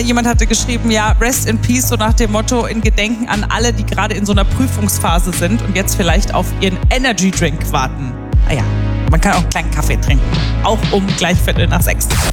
Jemand hatte geschrieben, ja, rest in peace, so nach dem Motto, in Gedenken an alle, die gerade in so einer Prüfungsphase sind und jetzt vielleicht auf ihren Energy Drink warten. Naja, man kann auch einen kleinen Kaffee trinken. Auch um gleich 5:45.